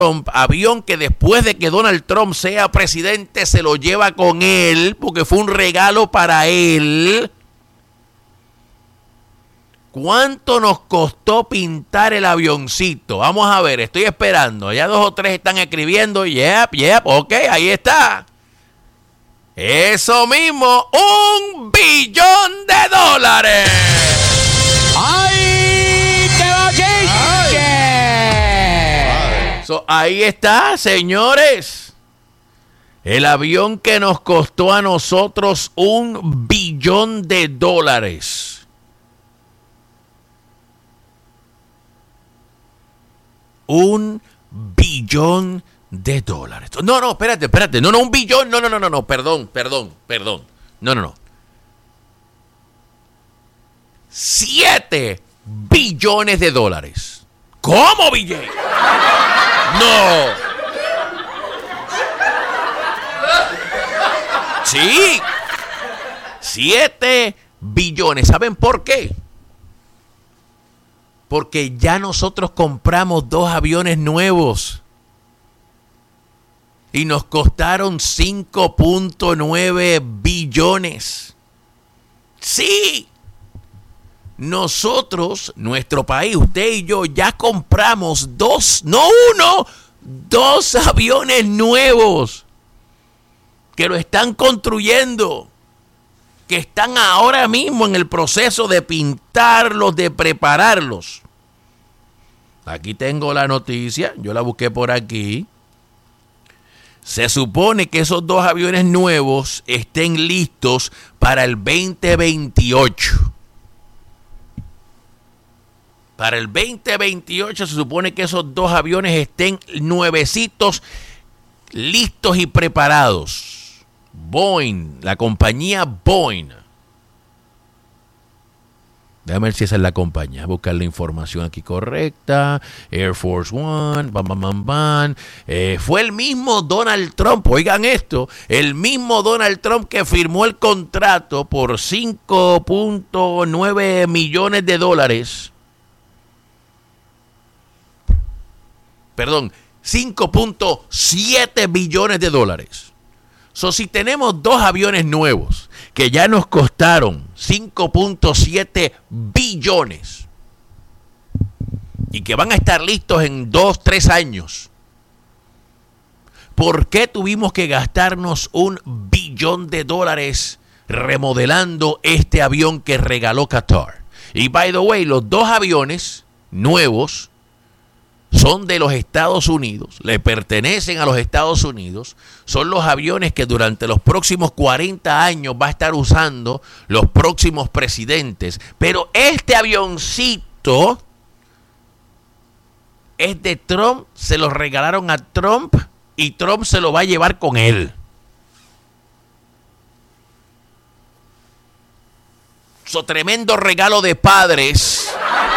Trump, avión que después de que Donald Trump sea presidente se lo lleva con él porque fue un regalo para él. ¿Cuánto nos costó pintar el avioncito? Vamos a ver, estoy esperando. Ya 2 o 3 están escribiendo. Yep, ok, ahí está. Eso mismo, $1 billón. ¡Ay, te va, Ahí está, señores. El avión que nos costó a nosotros $1 billón. $1 billón. No, espérate. No, $1 billón. No, perdón. No. 7 billones de dólares. ¿Cómo, BJ? No. Sí. 7 billones. ¿Saben por qué? Porque ya nosotros compramos 2 aviones nuevos. Y nos costaron 5.9 billones. Sí. Nosotros, nuestro país, usted y yo, ya compramos 2, no 1, 2 aviones nuevos. Que lo están construyendo. Que están ahora mismo en el proceso de pintarlos, de prepararlos. Aquí tengo la noticia, yo la busqué por aquí. Se supone que esos 2 aviones nuevos estén listos para el 2028. Para el 2028 se supone que esos 2 aviones estén nuevecitos, listos y preparados. Boeing, la compañía Boeing. Déjame ver si esa es la compañía. Buscar la información aquí correcta. Air Force One. Fue el mismo Donald Trump. Oigan esto. El mismo Donald Trump que firmó el contrato por $5.9 millones. Perdón, $5.7 billones. Si tenemos 2 aviones nuevos que ya nos costaron 5.7 billones y que van a estar listos en 2-3 años, ¿por qué tuvimos que gastarnos $1 billón remodelando este avión que regaló Qatar? Y by the way, los 2 aviones nuevos son de los Estados Unidos, le pertenecen a los Estados Unidos, son los aviones que durante los próximos 40 años va a estar usando los próximos presidentes. Pero este avioncito es de Trump, se lo regalaron a Trump y Trump se lo va a llevar con él. Tremendo regalo de padres.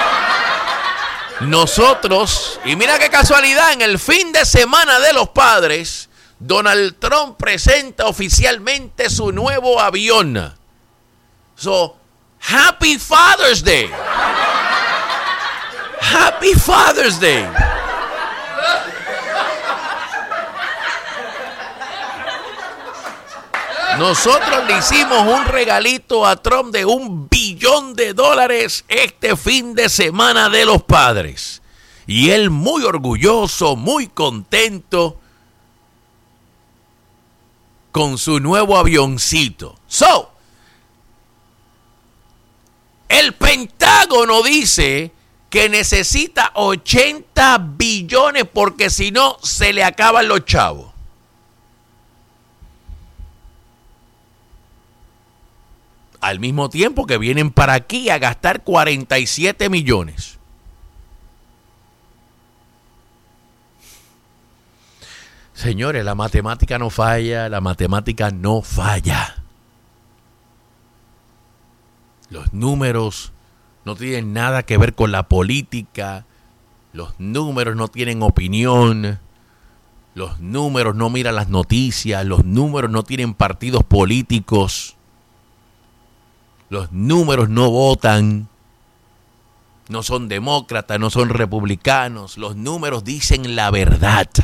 Nosotros, y mira qué casualidad, en el fin de semana de los padres, Donald Trump presenta oficialmente su nuevo avión. Happy Father's Day. Happy Father's Day. Nosotros le hicimos un regalito a Trump de $1 billón este fin de semana de los padres. Y él muy orgulloso, muy contento con su nuevo avioncito. El Pentágono dice que necesita 80 billones porque si no se le acaban los chavos. Al mismo tiempo que vienen para aquí a gastar 47 millones. Señores, la matemática no falla, Los números no tienen nada que ver con la política. Los números no tienen opinión. Los números no miran las noticias. Los números no tienen partidos políticos. Los números no votan. No son demócratas, no son republicanos. Los números dicen la verdad.